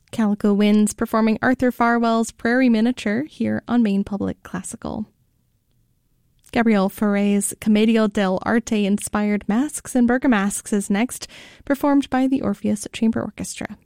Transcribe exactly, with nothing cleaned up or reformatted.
Calico Winds performing Arthur Farwell's Prairie Miniature here on Maine Public Classical. Gabriel Fauré's Commedia dell'arte-inspired Masks and Bergamasks is next, performed by the Orpheus Chamber Orchestra.